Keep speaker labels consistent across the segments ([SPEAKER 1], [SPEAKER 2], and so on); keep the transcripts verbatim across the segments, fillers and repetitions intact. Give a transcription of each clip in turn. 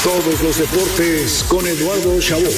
[SPEAKER 1] Todos los deportes con Eduardo Chabot.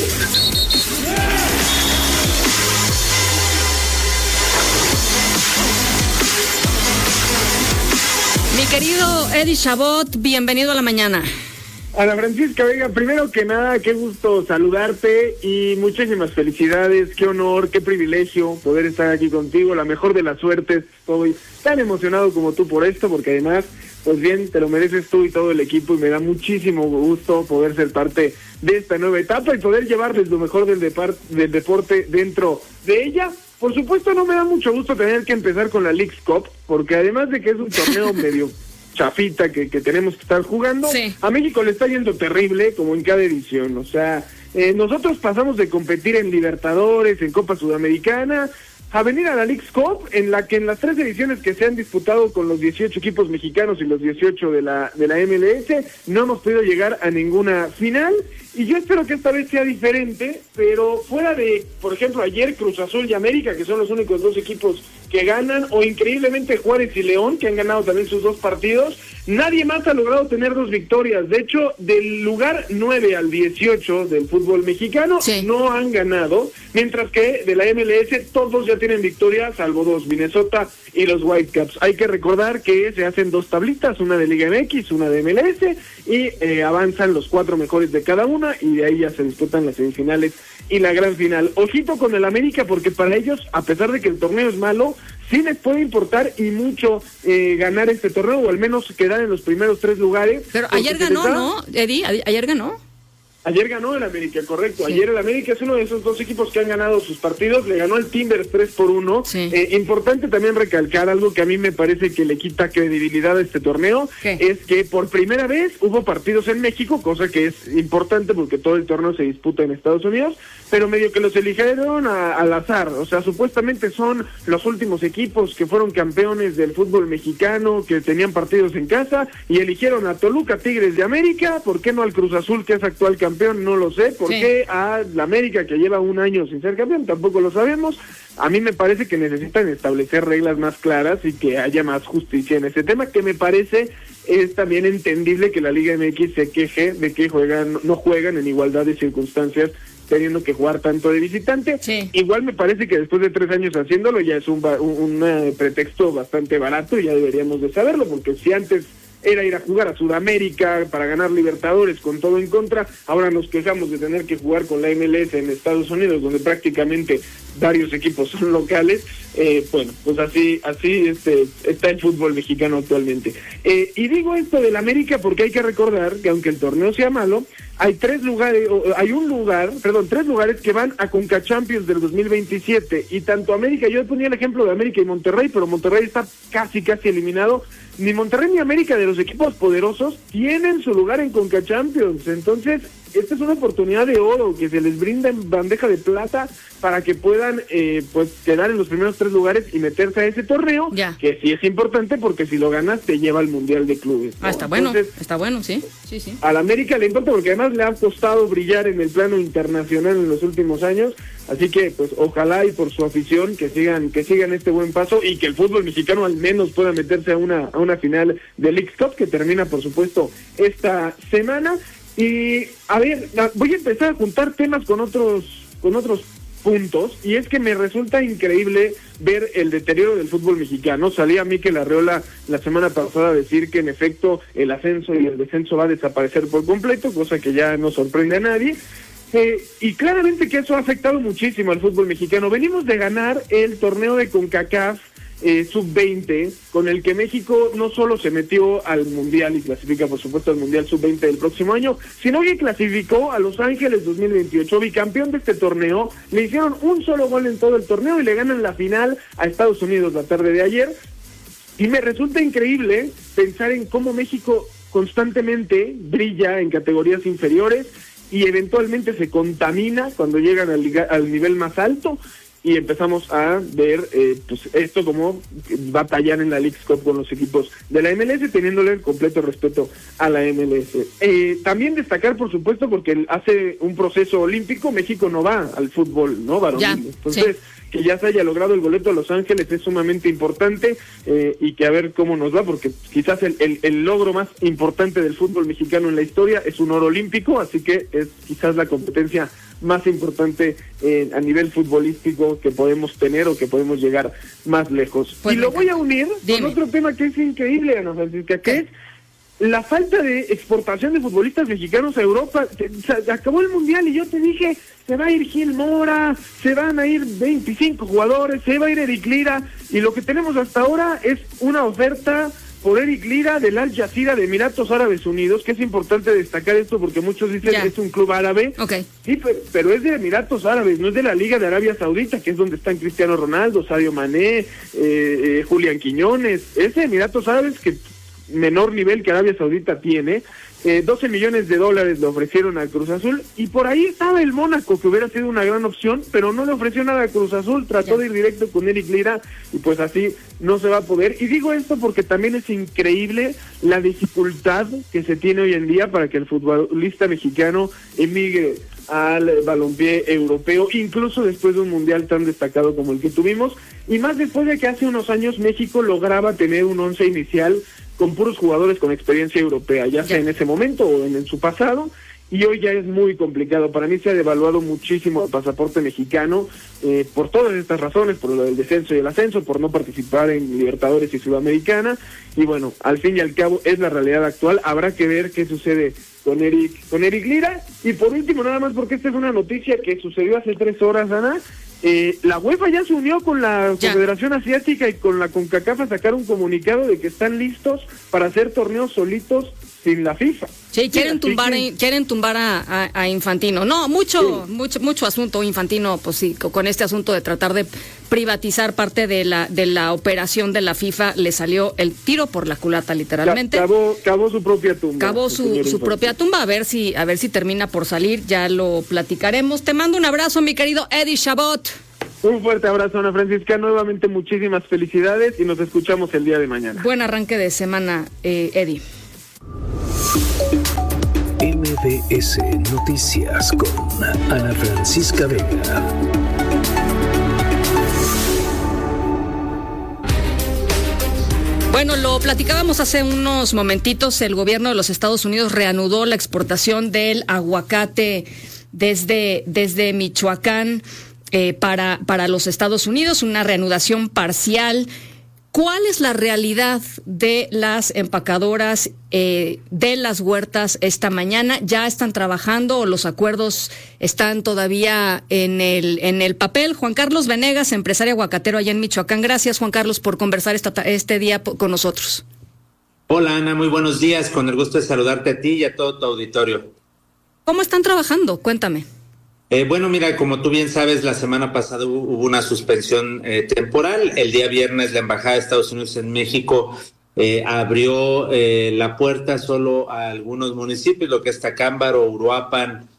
[SPEAKER 2] Mi querido Eddie Chabot, bienvenido a la mañana.
[SPEAKER 3] Ana Francisca Vega, primero que nada, qué gusto saludarte y muchísimas felicidades, qué honor, qué privilegio poder estar aquí contigo, la mejor de las suertes. Estoy tan emocionado como tú por esto, porque además, pues bien, te lo mereces tú y todo el equipo, y me da muchísimo gusto poder ser parte de esta nueva etapa y poder llevarles lo mejor del, depart- del deporte dentro de ella. Por supuesto, no me da mucho gusto tener que empezar con la Leagues Cup, porque además de que es un torneo medio chafita que, que tenemos que estar jugando, sí. A México le está yendo terrible, como en cada edición. O sea, eh, nosotros pasamos de competir en Libertadores, en Copa Sudamericana, a venir a la Leagues Cup, en la que en las tres ediciones que se han disputado con los dieciocho equipos mexicanos y los dieciocho de la de la M L S, no hemos podido llegar a ninguna final, y yo espero que esta vez sea diferente, pero fuera de, por ejemplo, ayer Cruz Azul y América, que son los únicos dos equipos que ganan, o increíblemente Juárez y León, que han ganado también sus dos partidos, nadie más ha logrado tener dos victorias. De hecho, del lugar nueve al dieciocho del fútbol mexicano, sí, no han ganado, mientras que de la M L S todos ya tienen victorias, salvo dos, Minnesota y los Whitecaps. Hay que recordar que se hacen dos tablitas, una de Liga M X, una de M L S, y eh, avanzan los cuatro mejores de cada una, y de ahí ya se disputan las semifinales y la gran final. Ojito con el América, porque para ellos, a pesar de que el torneo es malo, sí les puede importar y mucho eh, ganar este torneo, o al menos quedar en los primeros tres lugares.
[SPEAKER 2] Pero ayer ganó, da... ¿no, Eddie? Ayer ganó.
[SPEAKER 3] Ayer ganó el América, correcto. Sí. Ayer el América es uno de esos dos equipos que han ganado sus partidos. Le ganó el Timbers tres por uno. Sí. Eh, importante también recalcar algo que a mí me parece que le quita credibilidad a este torneo. ¿Qué? Es que por primera vez hubo partidos en México, cosa que es importante porque todo el torneo se disputa en Estados Unidos, pero medio que los eligieron a, al azar. O sea, supuestamente son los últimos equipos que fueron campeones del fútbol mexicano, que tenían partidos en casa, y eligieron a Toluca, Tigres de América. ¿Por qué no al Cruz Azul, que es actual campeón? No lo sé. ¿Por sí. qué a la América, que lleva un año sin ser campeón? Tampoco lo sabemos. A mí me parece que necesitan establecer reglas más claras y que haya más justicia en ese tema, que me parece es también entendible que la Liga M X se queje de que juegan no juegan en igualdad de circunstancias, teniendo que jugar tanto de visitante. Sí. Igual me parece que después de tres años haciéndolo ya es un, un, un pretexto bastante barato, y ya deberíamos de saberlo, porque si antes era ir a jugar a Sudamérica para ganar Libertadores con todo en contra, ahora nos quejamos de tener que jugar con la M L S en Estados Unidos, donde prácticamente varios equipos son locales. Eh, bueno, pues así así este está el fútbol mexicano actualmente. Eh, y digo esto del América porque hay que recordar que aunque el torneo sea malo, hay tres lugares, hay un lugar, perdón, tres lugares que van a Conca Champions del dos mil veintisiete, y tanto América, yo ponía el ejemplo de América y Monterrey, pero Monterrey está casi casi eliminado. Ni Monterrey ni América, de los equipos poderosos, tienen su lugar en Conca Champions. Entonces, esta es una oportunidad de oro que se les brinda en bandeja de plata para que puedan eh, pues quedar en los primeros tres lugares y meterse a ese torneo, ya. Que sí es importante, porque si lo ganas te lleva al Mundial de Clubes, ¿no?
[SPEAKER 2] Ah, está bueno, Entonces, está bueno, sí, sí, sí.
[SPEAKER 3] A la América le importa porque además le ha costado brillar en el plano internacional en los últimos años, así que pues ojalá, y por su afición, que sigan que sigan este buen paso, y que el fútbol mexicano al menos pueda meterse a una a una final de Leagues Cup, que termina por supuesto esta semana. Y a ver, voy a empezar a juntar temas con otros con otros puntos, y es que me resulta increíble ver el deterioro del fútbol mexicano. Salía Mikel Arreola la semana pasada a decir que en efecto el ascenso y el descenso va a desaparecer por completo, cosa que ya no sorprende a nadie. Eh, y claramente que eso ha afectado muchísimo al fútbol mexicano. Venimos de ganar el torneo de CONCACAF Eh, sub veinte, con el que México no solo se metió al Mundial y clasifica por supuesto al Mundial sub veinte del próximo año, sino que clasificó a Los Ángeles dos mil veintiocho, bicampeón de este torneo. Le hicieron un solo gol en todo el torneo y le ganan la final a Estados Unidos la tarde de ayer. Y me resulta increíble pensar en cómo México constantemente brilla en categorías inferiores y eventualmente se contamina cuando llegan al, al nivel más alto, y empezamos a ver eh, pues esto como batallar en la Leagues Cup con los equipos de la M L S, teniéndole el completo respeto a la M L S. Eh, también destacar, por supuesto, porque hace un proceso olímpico México no va al fútbol, ¿no? Varonil. Entonces, sí. que ya se haya logrado el boleto a Los Ángeles es sumamente importante eh, y que a ver cómo nos va, porque quizás el, el, el logro más importante del fútbol mexicano en la historia es un oro olímpico, así que es quizás la competencia más importante eh, a nivel futbolístico que podemos tener o que podemos llegar más lejos. Pues y lo voy a unir Dime. con otro tema que es increíble, Ana Francisca, que es la falta de exportación de futbolistas mexicanos a Europa. Se, se acabó el Mundial y yo te dije, se va a ir Gil Mora, se van a ir veinticinco jugadores, se va a ir Eric Lira, y lo que tenemos hasta ahora es una oferta por Eric Lira del Al Jazeera de Emiratos Árabes Unidos, que es importante destacar esto porque muchos dicen que es un club árabe.
[SPEAKER 2] Okay.
[SPEAKER 3] Sí, pero, pero es de Emiratos Árabes, no es de la Liga de Arabia Saudita, que es donde están Cristiano Ronaldo, Sadio Mané, eh, eh, Julián Quiñones. Es de Emiratos Árabes, que menor nivel que Arabia Saudita tiene. eh, doce millones de dólares le ofrecieron al Cruz Azul, y por ahí estaba el Mónaco, que hubiera sido una gran opción, pero no le ofreció nada al Cruz Azul, trató de ir directo con Eric Lira, y pues así no se va a poder. Y digo esto porque también es increíble la dificultad que se tiene hoy en día para que el futbolista mexicano emigre al balompié europeo, incluso después de un mundial tan destacado como el que tuvimos, y más después de que hace unos años México lograba tener un once inicial con puros jugadores con experiencia europea, ya sea en ese momento o en, en su pasado, y hoy ya es muy complicado. Para mí se ha devaluado muchísimo el pasaporte mexicano, eh, por todas estas razones, por lo del descenso y el ascenso, por no participar en Libertadores y Sudamericana, y bueno, al fin y al cabo es la realidad actual. Habrá que ver qué sucede con Eric, con Eric Lira. Y por último, nada más, porque esta es una noticia que sucedió hace tres horas, Ana, Eh, la UEFA ya se unió con la ya. Confederación Asiática y con la CONCACAF a sacar un comunicado de que están listos para hacer torneos solitos sin la FIFA.
[SPEAKER 2] Sí, quieren sí, tumbar, que... quieren tumbar a, a, a Infantino. No, mucho, sí. mucho, mucho asunto Infantino, pues sí, con este asunto de tratar de privatizar parte de la de la operación de la FIFA, le salió el tiro por la culata, literalmente.
[SPEAKER 3] Cavó, cavó su propia tumba.
[SPEAKER 2] Cavó su, su propia tumba, a ver si, a ver si termina por salir, ya lo platicaremos. Te mando un abrazo, mi querido Eddie Chabot.
[SPEAKER 3] Un fuerte abrazo, Ana Francisca. Nuevamente muchísimas felicidades y nos escuchamos el día de mañana.
[SPEAKER 2] Buen arranque de semana, eh, Eddie.
[SPEAKER 1] M B S Noticias con Ana Francisca Vega.
[SPEAKER 2] Bueno, lo platicábamos hace unos momentitos. El gobierno de los Estados Unidos reanudó la exportación del aguacate desde, desde Michoacán eh, para, para los Estados Unidos, una reanudación parcial. ¿Cuál es la realidad de las empacadoras eh, de las huertas esta mañana? ¿Ya están trabajando o los acuerdos están todavía en el en el papel? Juan Carlos Venegas, empresario aguacatero allá en Michoacán. Gracias, Juan Carlos, por conversar esta, este día con nosotros.
[SPEAKER 4] Hola, Ana, muy buenos días. Con el gusto de saludarte a ti y a todo tu auditorio.
[SPEAKER 2] ¿Cómo están trabajando? Cuéntame.
[SPEAKER 4] Eh, bueno, mira, como tú bien sabes, la semana pasada hubo una suspensión eh, temporal. El día viernes la Embajada de Estados Unidos en México eh, abrió eh, la puerta solo a algunos municipios, lo que es Tacámbaro, Uruapan,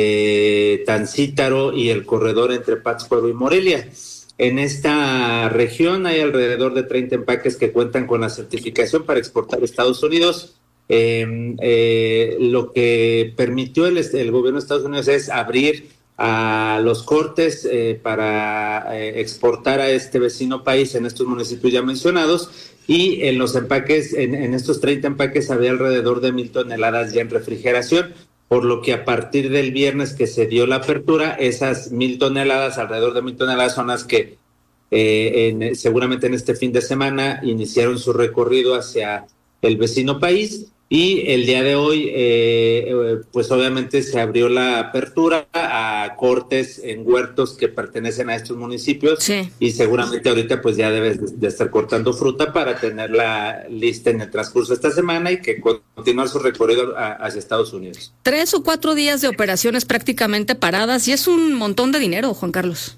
[SPEAKER 4] eh, Tancítaro y el corredor entre Pátzcuaro y Morelia. En esta región hay alrededor de treinta empaques que cuentan con la certificación para exportar a Estados Unidos. Eh, eh, lo que permitió el, el gobierno de Estados Unidos es abrir a los cortes eh, para eh, exportar a este vecino país en estos municipios ya mencionados, y en los empaques, en, en estos treinta empaques había alrededor de mil toneladas ya en refrigeración, por lo que a partir del viernes que se dio la apertura, esas mil toneladas, alrededor de mil toneladas son las que eh, en, seguramente en este fin de semana iniciaron su recorrido hacia el vecino país. Y el día de hoy, eh, pues obviamente se abrió la apertura a cortes en huertos que pertenecen a estos municipios.
[SPEAKER 2] Sí. Y
[SPEAKER 4] seguramente ahorita pues ya debes de estar cortando fruta para tenerla lista en el transcurso de esta semana y que continuar su recorrido a, hacia Estados Unidos.
[SPEAKER 2] Tres o cuatro días de operaciones prácticamente paradas, y es un montón de dinero, Juan Carlos.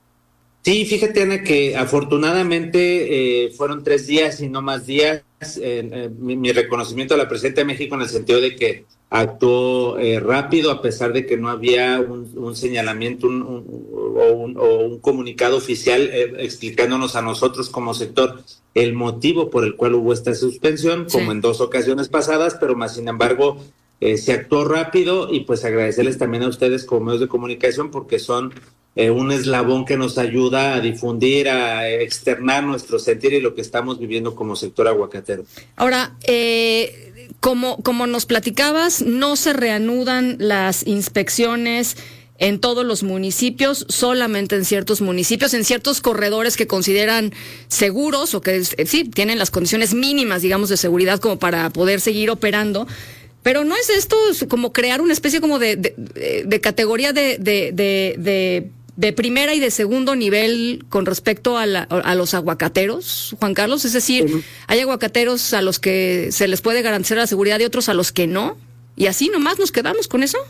[SPEAKER 4] Sí, fíjate, Ana, que afortunadamente eh, fueron tres días y no más días. Eh, eh, mi, mi reconocimiento a la presidenta de México en el sentido de que actuó eh, rápido, a pesar de que no había un, un señalamiento un, un, o, un, o un comunicado oficial eh, explicándonos a nosotros como sector el motivo por el cual hubo esta suspensión, sí, como en dos ocasiones pasadas, pero más sin embargo eh, se actuó rápido. Y pues agradecerles también a ustedes como medios de comunicación, porque son eh, un eslabón que nos ayuda a difundir, a externar nuestro sentir y lo que estamos viviendo como sector aguacatero.
[SPEAKER 2] Ahora, eh, como, como nos platicabas, no se reanudan las inspecciones en todos los municipios, solamente en ciertos municipios, en ciertos corredores que consideran seguros o que eh, sí tienen las condiciones mínimas, digamos, de seguridad como para poder seguir operando. Pero no es esto como crear una especie como de, de, de categoría de, de, de, de, de primera y de segundo nivel con respecto a, la, a los aguacateros, Juan Carlos. Es decir, sí. Hay aguacateros a los que se les puede garantizar la seguridad y otros a los que no. Y así nomás nos quedamos con eso.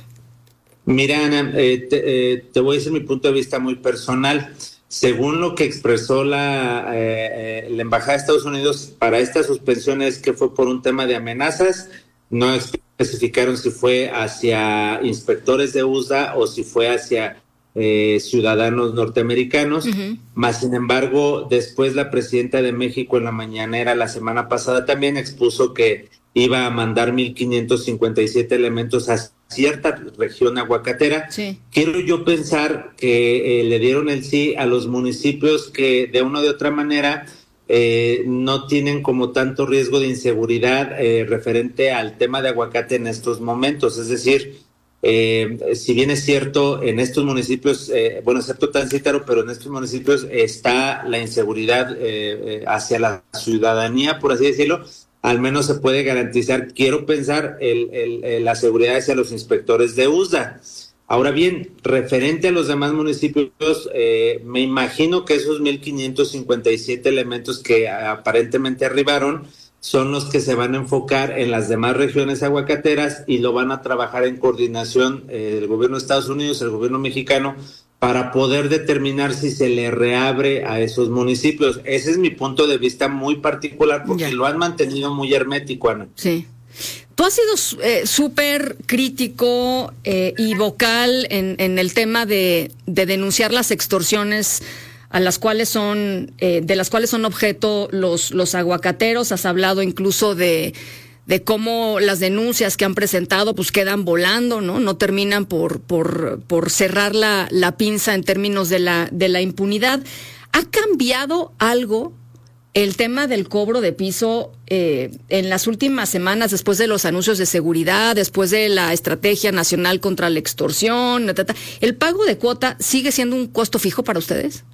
[SPEAKER 4] Mira, Ana, eh, te, eh, te voy a decir mi punto de vista muy personal. Según lo que expresó la, eh, la Embajada de Estados Unidos para esta suspensión es que fue por un tema de amenazas. No especificaron si fue hacia inspectores de U S D A o si fue hacia eh, ciudadanos norteamericanos. Uh-huh. Más sin embargo, después la presidenta de México en la mañanera la semana pasada también expuso que iba a mandar mil quinientos cincuenta y siete elementos a cierta región aguacatera. Sí. Quiero yo pensar que eh, le dieron el sí a los municipios que de una u otra manera eh, no tienen como tanto riesgo de inseguridad eh, referente al tema de aguacate en estos momentos. Es decir, eh, si bien es cierto, en estos municipios, eh, bueno, excepto Tancítaro, pero en estos municipios está la inseguridad eh, eh, hacia la ciudadanía, por así decirlo, al menos se puede garantizar, quiero pensar, el, el, el, la seguridad hacia los inspectores de U S D A. Ahora bien, referente a los demás municipios, eh, me imagino que esos mil quinientos cincuenta y siete elementos que aparentemente arribaron son los que se van a enfocar en las demás regiones aguacateras y lo van a trabajar en coordinación eh, el gobierno de Estados Unidos, el gobierno mexicano, para poder determinar si se le reabre a esos municipios. Ese es mi punto de vista muy particular, porque ya lo han mantenido muy hermético, Ana.
[SPEAKER 2] Sí. Tú has sido eh, súper crítico eh, y vocal en, en el tema de, de denunciar las extorsiones a las cuales son, eh, de las cuales son objeto los, los aguacateros. Has hablado incluso de de cómo las denuncias que han presentado pues quedan volando, ¿no? No terminan por por por cerrar la, la pinza en términos de la de la impunidad. ¿Ha cambiado algo el tema del cobro de piso eh, en las últimas semanas, después de los anuncios de seguridad, después de la Estrategia Nacional contra la Extorsión? ¿El pago de cuota sigue siendo un costo fijo para ustedes?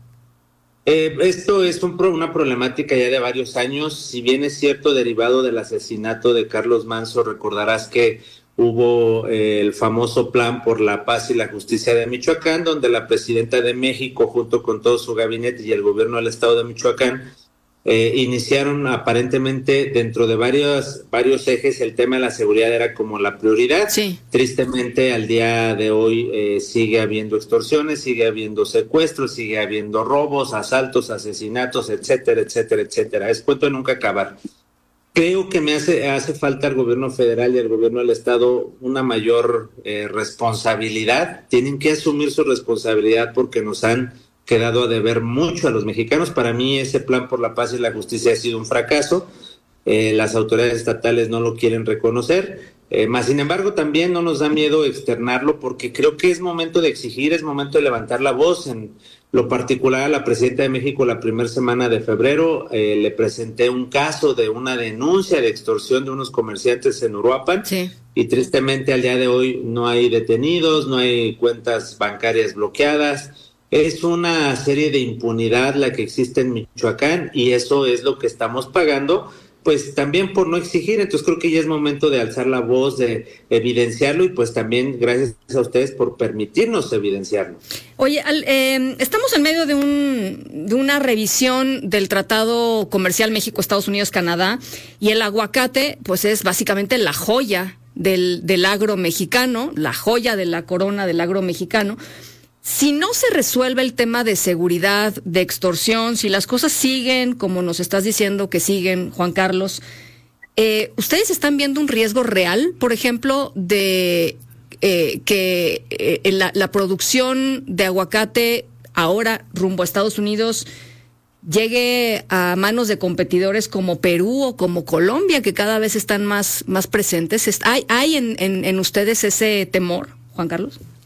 [SPEAKER 4] Eh, esto es un, una problemática ya de varios años. Si bien es cierto, derivado del asesinato de Carlos Manzo, recordarás que hubo eh, el famoso Plan por la Paz y la Justicia de Michoacán, donde la presidenta de México, junto con todo su gabinete y el gobierno del estado de Michoacán, eh, iniciaron aparentemente dentro de varios, varios ejes. El tema de la seguridad era como la prioridad. Sí. Tristemente, al día de hoy eh, sigue habiendo extorsiones, sigue habiendo secuestros, sigue habiendo robos, asaltos, asesinatos, etcétera, etcétera, etcétera. Es cuento de nunca acabar. Creo que me hace, hace falta al gobierno federal y al gobierno del estado una mayor eh, responsabilidad. Tienen que asumir su responsabilidad porque nos han quedado a deber mucho a los mexicanos. Para mí ese Plan por la Paz y la Justicia ha sido un fracaso. Eh, las autoridades estatales no lo quieren reconocer. Eh, más sin embargo, también no nos da miedo externarlo porque creo que es momento de exigir, es momento de levantar la voz. En lo particular, a la presidenta de México la primera semana de febrero eh, le presenté un caso de una denuncia de extorsión de unos comerciantes en Uruapan. Sí. Y tristemente al día de hoy no hay detenidos, no hay cuentas bancarias bloqueadas. Es una serie de impunidad la que existe en Michoacán y eso es lo que estamos pagando, pues también por no exigir. Entonces creo que ya es momento de alzar la voz, de evidenciarlo y pues también gracias a ustedes por permitirnos evidenciarlo.
[SPEAKER 2] Oye, al, eh, estamos en medio de un de una revisión del Tratado Comercial México-Estados Unidos-Canadá y el aguacate pues es básicamente la joya del, del agro mexicano, la joya de la corona del agro mexicano. Si no se resuelve el tema de seguridad, de extorsión, si las cosas siguen como nos estás diciendo que siguen, Juan Carlos, eh, ¿ustedes están viendo un riesgo real, por ejemplo, de eh, que eh, la, la producción de aguacate ahora rumbo a Estados Unidos llegue a manos de competidores como Perú o como Colombia, que cada vez están más, más presentes? ¿Hay, hay en, en, en ustedes ese temor, Juan Carlos?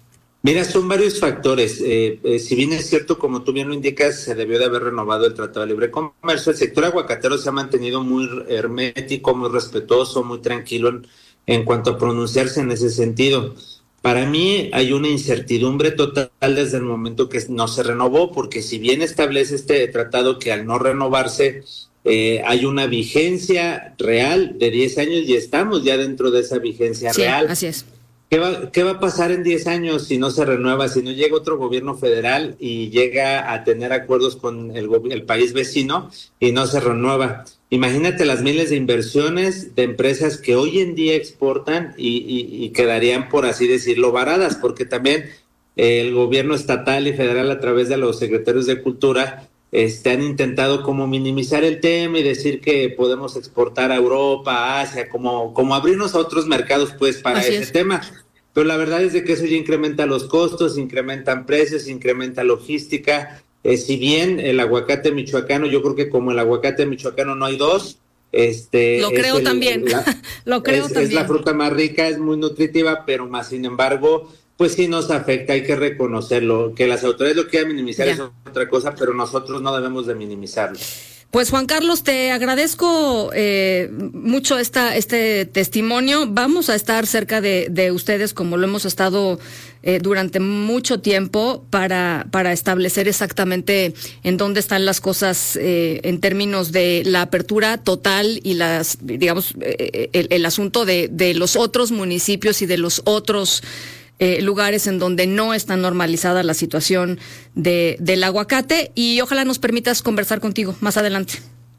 [SPEAKER 4] Mira, son varios factores. Eh, eh, si bien es cierto, como tú bien lo indicas, se debió de haber renovado el Tratado de Libre Comercio, el sector aguacatero se ha mantenido muy hermético, muy respetuoso, muy tranquilo en, en cuanto a pronunciarse en ese sentido. Para mí hay una incertidumbre total desde el momento que no se renovó, porque si bien establece este tratado que al no renovarse eh, hay una vigencia real de diez años y estamos ya dentro de esa vigencia
[SPEAKER 2] sí,
[SPEAKER 4] real.
[SPEAKER 2] Así es.
[SPEAKER 4] ¿Qué va, ¿Qué va a pasar en diez años si no se renueva, si no llega otro gobierno federal y llega a tener acuerdos con el, el país vecino y no se renueva? Imagínate las miles de inversiones de empresas que hoy en día exportan y, y, y quedarían, por así decirlo, varadas, porque también eh, el gobierno estatal y federal a través de los secretarios de Cultura este, han intentado como minimizar el tema y decir que podemos exportar a Europa, a Asia, como, como abrirnos a otros mercados pues para
[SPEAKER 2] así
[SPEAKER 4] ese
[SPEAKER 2] es.
[SPEAKER 4] tema. Pero la verdad es de que eso ya incrementa los costos, incrementan precios, incrementa logística. Eh, si bien el aguacate michoacano, yo creo que como el aguacate michoacano no hay dos, este
[SPEAKER 2] lo creo
[SPEAKER 4] el,
[SPEAKER 2] también,
[SPEAKER 4] la,
[SPEAKER 2] lo creo
[SPEAKER 4] es,
[SPEAKER 2] también.
[SPEAKER 4] Es la fruta más rica, es muy nutritiva, pero más sin embargo, pues sí nos afecta, hay que reconocerlo. Que las autoridades lo quieran minimizar ya. Es otra cosa, pero nosotros no debemos de minimizarlo.
[SPEAKER 2] Pues Juan Carlos, te agradezco eh, mucho esta este testimonio. Vamos a estar cerca de, de ustedes, como lo hemos estado eh, durante mucho tiempo, para para establecer exactamente en dónde están las cosas eh, en términos de la apertura total y las, digamos, eh, el, el asunto de, de los otros municipios y de los otros Eh, lugares en donde no está normalizada la situación de, del aguacate, y ojalá nos permitas conversar contigo más adelante.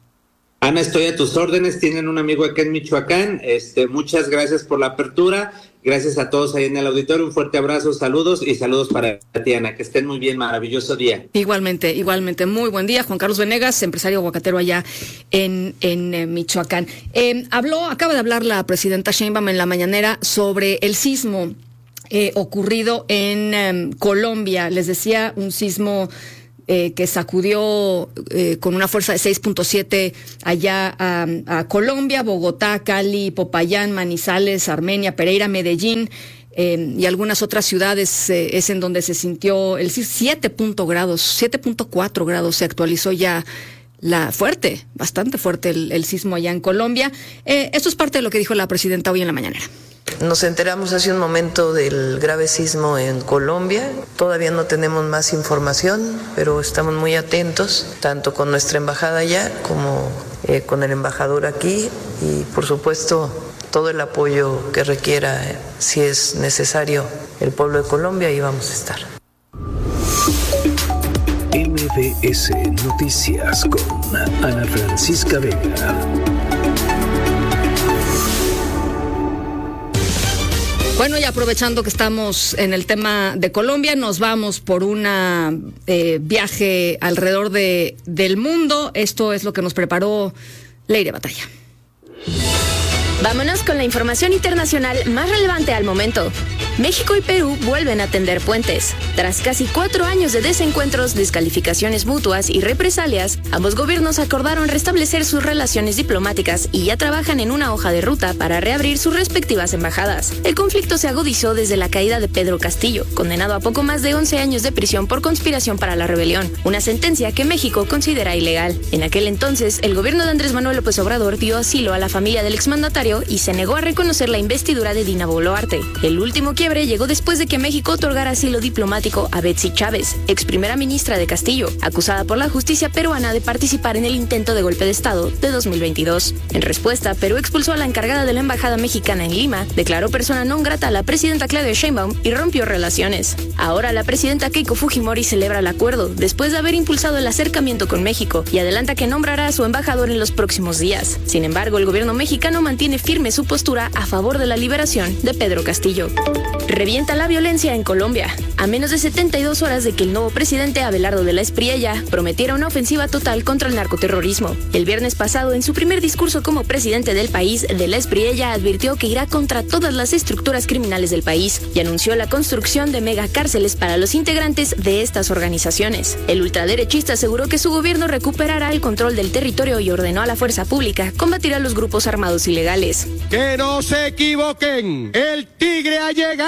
[SPEAKER 4] Ana, estoy a tus órdenes, tienen un amigo acá en Michoacán, este, muchas gracias por la apertura, gracias a todos ahí en el auditorio, un fuerte abrazo, saludos y saludos para ti, Ana, que estén muy bien, maravilloso día.
[SPEAKER 2] Igualmente, igualmente, muy buen día. Juan Carlos Venegas, empresario aguacatero allá en, en eh, Michoacán. Eh, habló, acaba de hablar la presidenta Sheinbaum en la mañanera sobre el sismo Eh, ocurrido en um, Colombia. Les decía, un sismo eh, que sacudió eh, con una fuerza de seis punto siete allá a, a Colombia, Bogotá, Cali, Popayán, Manizales, Armenia, Pereira, Medellín eh, y algunas otras ciudades. Eh, es en donde se sintió el sismo. siete grados, siete punto cuatro grados se actualizó ya. La fuerte, bastante fuerte el, el sismo allá en Colombia. Eh, esto es parte de lo que dijo la presidenta hoy en la mañanera.
[SPEAKER 5] Nos enteramos hace un momento del grave sismo en Colombia. Todavía no tenemos más información, pero estamos muy atentos, tanto con nuestra embajada allá como eh, con el embajador aquí, y por supuesto todo el apoyo que requiera, eh, si es necesario, el pueblo de Colombia, ahí vamos a estar.
[SPEAKER 1] M B S Noticias con Ana Francisca Vega.
[SPEAKER 2] Bueno, y aprovechando que estamos en el tema de Colombia, nos vamos por una eh, viaje alrededor de del mundo. Esto es lo que nos preparó Leire Batalla.
[SPEAKER 6] Vámonos con la información internacional más relevante al momento. México y Perú vuelven a tender puentes. Tras casi cuatro años de desencuentros, descalificaciones mutuas y represalias, ambos gobiernos acordaron restablecer sus relaciones diplomáticas y ya trabajan en una hoja de ruta para reabrir sus respectivas embajadas. El conflicto se agudizó desde la caída de Pedro Castillo, condenado a poco más de once años de prisión por conspiración para la rebelión, una sentencia que México considera ilegal. En aquel entonces, el gobierno de Andrés Manuel López Obrador dio asilo a la familia del exmandatario y se negó a reconocer la investidura de Dina Boluarte. El último quiebre llegó después de que México otorgara asilo diplomático a Betsy Chávez, ex primera ministra de Castillo, acusada por la justicia peruana de participar en el intento de golpe de Estado de dos mil veintidós. En respuesta, Perú expulsó a la encargada de la embajada mexicana en Lima, declaró persona non grata a la presidenta Claudia Sheinbaum y rompió relaciones. Ahora la presidenta Keiko Fujimori celebra el acuerdo, después de haber impulsado el acercamiento con México, y adelanta que nombrará a su embajador en los próximos días. Sin embargo, el gobierno mexicano mantiene firme su postura a favor de la liberación de Pedro Castillo. Revienta la violencia en Colombia. A menos de setenta y dos horas de que el nuevo presidente Abelardo de la Espriella prometiera una ofensiva total contra el narcoterrorismo. El viernes pasado, en su primer discurso como presidente del país, de la Espriella advirtió que irá contra todas las estructuras criminales del país y anunció la construcción de megacárceles para los integrantes de estas organizaciones. El ultraderechista aseguró que su gobierno recuperará el control del territorio y ordenó a la fuerza pública combatir a los grupos armados ilegales.
[SPEAKER 7] Que no se equivoquen, el tigre ha llegado.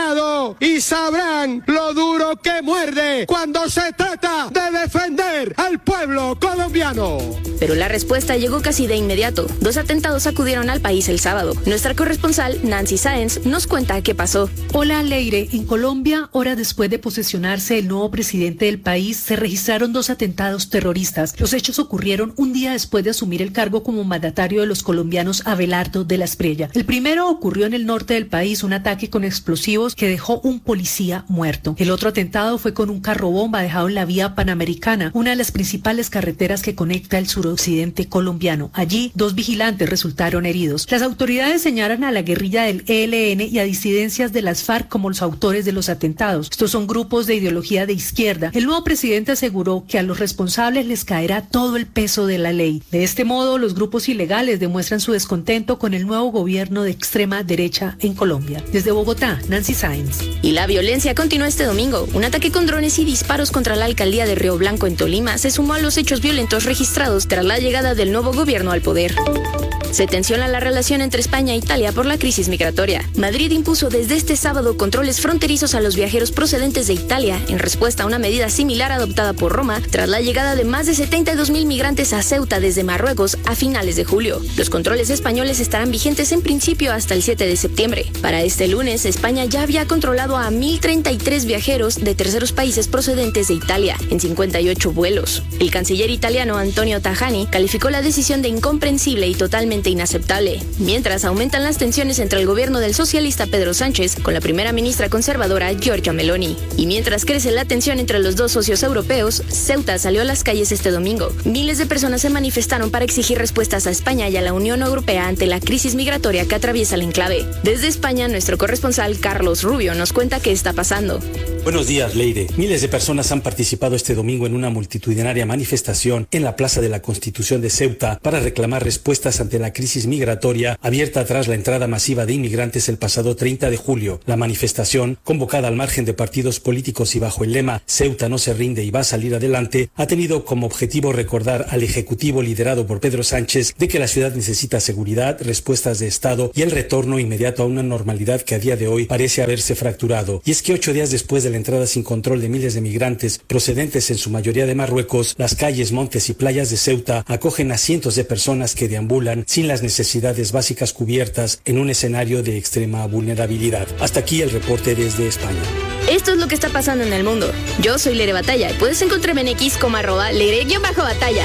[SPEAKER 7] ganado y sabrán lo duro que muerde cuando se trata de defender al pueblo colombiano.
[SPEAKER 6] Pero la respuesta llegó casi de inmediato. Dos atentados acudieron al país el sábado. Nuestra corresponsal, Nancy Sáenz, nos cuenta qué pasó.
[SPEAKER 8] Hola, Leire. En Colombia, horas después de posesionarse el nuevo presidente del país, se registraron dos atentados terroristas. Los hechos ocurrieron un día después de asumir el cargo como mandatario de los colombianos Abelardo de la Espriella. El primero ocurrió en el norte del país, un ataque con explosivos que dejó un policía muerto. El otro atentado fue con un carro bomba dejado en la vía Panamericana, una de las principales carreteras que conecta el suroccidente colombiano. Allí, dos vigilantes resultaron heridos. Las autoridades señalan a la guerrilla del E L N y a disidencias de las FARC como los autores de los atentados. Estos son grupos de ideología de izquierda. El nuevo presidente aseguró que a los responsables les caerá todo el peso de la ley. De este modo, los grupos ilegales demuestran su descontento con el nuevo gobierno de extrema derecha en Colombia. Desde Bogotá, Nancy Sáenz.
[SPEAKER 6] Y la violencia continuó este domingo. Un ataque con drones y disparos contra la alcaldía de Río Blanco en Tolima se sumó a los hechos violentos registrados tras la llegada del nuevo gobierno al poder. Se tensiona la relación entre España e Italia por la crisis migratoria. Madrid impuso desde este sábado controles fronterizos a los viajeros procedentes de Italia en respuesta a una medida similar adoptada por Roma tras la llegada de más de setenta y dos mil migrantes a Ceuta desde Marruecos a finales de julio. Los controles españoles estarán vigentes en principio hasta el siete de septiembre. Para este lunes, España ya había controlado a mil treinta y tres viajeros de terceros países procedentes de Italia en cincuenta y ocho vuelos. El canciller italiano Antonio Tajani calificó la decisión de incomprensible y totalmente inaceptable, mientras aumentan las tensiones entre el gobierno del socialista Pedro Sánchez con la primera ministra conservadora Giorgia Meloni. Y mientras crece la tensión entre los dos socios europeos, Ceuta salió a las calles este domingo. Miles de personas se manifestaron para exigir respuestas a España y a la Unión Europea ante la crisis migratoria que atraviesa el enclave. Desde España, nuestro corresponsal Carlos Rubio nos cuenta qué está pasando.
[SPEAKER 9] Buenos días, Leire. Miles de personas han participado este domingo en una multitudinaria manifestación en la Plaza de la Constitución de Ceuta para reclamar respuestas ante la crisis migratoria abierta tras la entrada masiva de inmigrantes el pasado treinta de julio. La manifestación, convocada al margen de partidos políticos y bajo el lema Ceuta no se rinde y va a salir adelante, ha tenido como objetivo recordar al Ejecutivo liderado por Pedro Sánchez de que la ciudad necesita seguridad, respuestas de Estado y el retorno inmediato a una normalidad que a día de hoy parece haberse fracturado. Y es que ocho días después de la entrada sin control de miles de migrantes procedentes en su mayoría de Marruecos, las calles, montes y playas de Ceuta acogen a cientos de personas que deambulan sin las necesidades básicas cubiertas en un escenario de extrema vulnerabilidad. Hasta aquí el reporte desde España.
[SPEAKER 6] Esto es lo que está pasando en el mundo. Yo soy Leire Batalla y puedes encontrarme en X como arroba Leire-Batalla.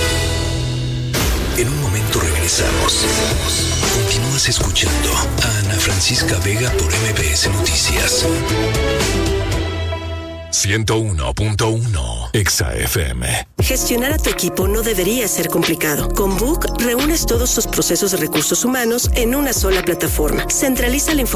[SPEAKER 1] En un momento regresamos. Continúas escuchando a Ana Francisca Vega por M B S Noticias.
[SPEAKER 10] ciento uno punto uno Exa F M.
[SPEAKER 11] Gestionar a tu equipo no debería ser complicado. Con Book reúnes todos tus procesos de recursos humanos en una sola plataforma. Centraliza la información